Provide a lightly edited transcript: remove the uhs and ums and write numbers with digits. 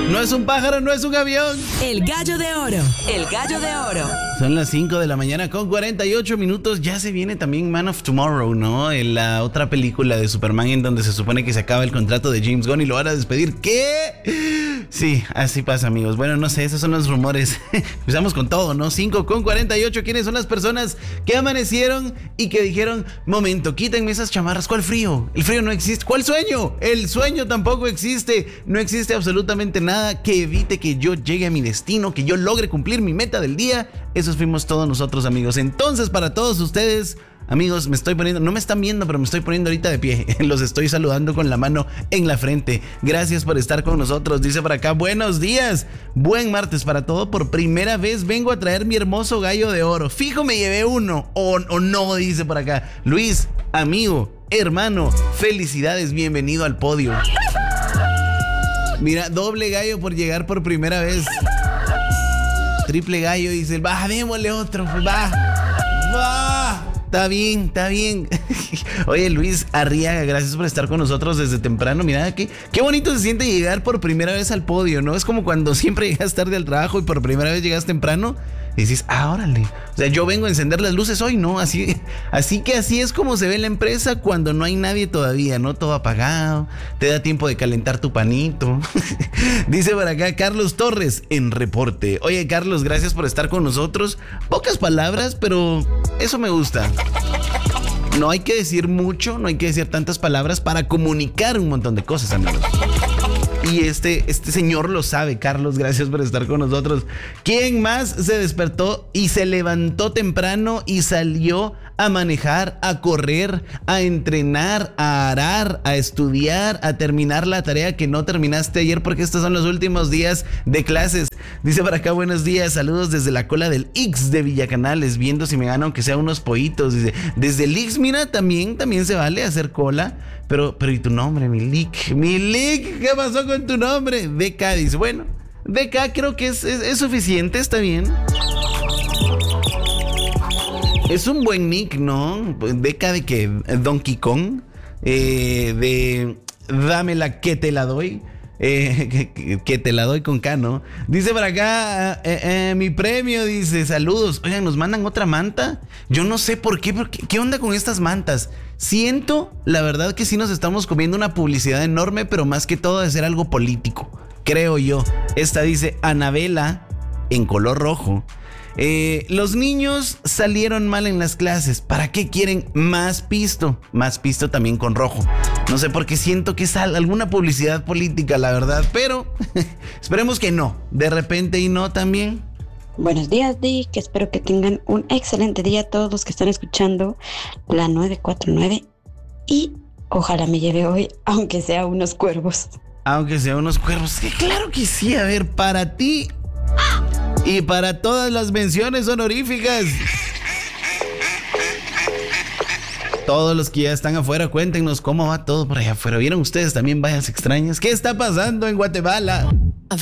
No es un pájaro, no es un avión. El gallo de oro. El gallo de oro. Son las 5 de la mañana con 48 minutos. Ya se viene también Man of Tomorrow, ¿no? En la otra película de Superman en donde se supone que se acaba el contrato de James Gunn y lo van a despedir. ¿Qué? Sí, así pasa, amigos. Bueno, no sé, esos son los rumores. Empezamos con todo, ¿no? 5 con 48. ¿Quiénes son las personas que amanecieron y que dijeron, momento, quítenme esas chamarras? ¿Cuál frío? El frío no existe. ¿Cuál sueño? El sueño tampoco existe. No existe absolutamente nada que evite que yo llegue a mi destino, que yo logre cumplir mi meta del día. Esos fuimos todos nosotros, amigos. Entonces, para todos ustedes, amigos, me estoy poniendo, no me están viendo, pero me estoy poniendo ahorita de pie. Los estoy saludando con la mano en la frente. Gracias por estar con nosotros. Dice por acá, buenos días. Buen martes para todo. Por primera vez vengo a traer mi hermoso gallo de oro. Fijo me llevé uno. O no, dice por acá. Luis, amigo, hermano, felicidades. Bienvenido al podio. Mira, doble gallo por llegar por primera vez. Triple gallo, dice, va, démosle otro, va. Está bien. Oye, Luis Arriaga, gracias por estar con nosotros desde temprano. Mira, qué bonito se siente llegar por primera vez al podio, ¿no? Es como cuando siempre llegas tarde al trabajo y por primera vez llegas temprano y dices, órale. O sea, yo vengo a encender las luces hoy, ¿no? Así que así es como se ve la empresa cuando no hay nadie todavía, ¿no? Todo apagado, te da tiempo de calentar tu panito. Dice por acá Carlos Torres en reporte. Oye, Carlos, gracias por estar con nosotros. Pocas palabras, pero eso me gusta. No hay que decir mucho, no hay que decir tantas palabras para comunicar un montón de cosas, amigos. Y este señor lo sabe. Carlos, gracias por estar con nosotros. ¿Quién más se despertó y se levantó temprano y salió a manejar, a correr, a entrenar, a arar, a estudiar, a terminar la tarea que no terminaste ayer porque estos son los últimos días de clases? Dice por acá, buenos días, saludos desde la cola del Ix de Villacanales, viendo si me gano aunque sea unos pollitos. Dice, desde el Ix, mira, también se vale hacer cola. Pero ¿y tu nombre, Milik? ¿Qué pasó con tu nombre? DK, dice, bueno, DK creo que es suficiente, está bien. Es un buen nick, ¿no? DK de que Donkey Kong, de dámela que te la doy. Que te la doy con K, ¿no? Dice por acá, mi premio, dice, saludos. Oigan, nos mandan otra manta. Yo no sé por qué, ¿qué onda con estas mantas? Siento, la verdad, que sí nos estamos comiendo una publicidad enorme, pero más que todo de ser algo político, creo yo. Esta dice, Anabela, en color rojo. Los niños salieron mal en las clases. ¿Para qué quieren más pisto? Más pisto también con rojo. No sé por qué siento que es alguna publicidad política, la verdad, pero esperemos que no. De repente y no también. Buenos días, Dick. Espero que tengan un excelente día todos los que están escuchando la 949 y ojalá me lleve hoy, aunque sea unos cuervos. Aunque sea unos cuervos, que claro que sí. A ver, para ti y para todas las menciones honoríficas. Todos los que ya están afuera, cuéntenos cómo va todo por allá afuera. ¿Vieron ustedes también vallas extrañas? ¿Qué está pasando en Guatemala?